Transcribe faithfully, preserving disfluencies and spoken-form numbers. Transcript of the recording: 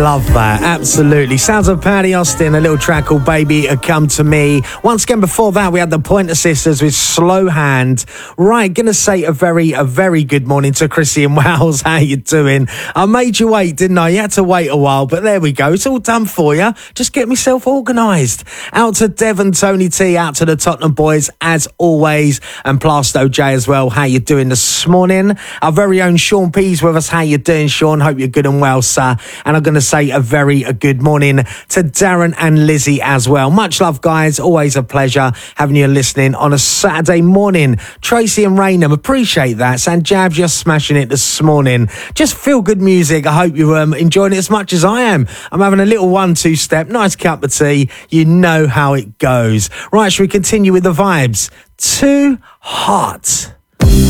love that. Absolutely. Sounds of Paddy Austin, a little track called Baby Come to Me. Once again, before that, we had the Pointer Sisters with Slow Hand. Right, gonna say a very, a very good morning to Chrissy in Wales. How you doing? I made you wait, didn't I? You had to wait a while, but there we go. It's all done for you. Just get myself organised. Out to Devon, Tony T, out to the Tottenham boys, as always, and Plasto J as well. How you doing this morning? Our very own Sean P's with us. How you doing, Sean? Hope you're good and well, sir. And I'm going to say a very a good morning to Darren and Lizzie as well. Much love, guys. Always a pleasure having you listening on a Saturday morning. Tracy and Raynham, appreciate that. Sanjab, just smashing it this morning. Just feel good music. I hope you're um, enjoying it as much as I am. I'm having a little one-two step. Nice cup of tea. You know how it goes. Right, shall we continue with the vibes? Too hot.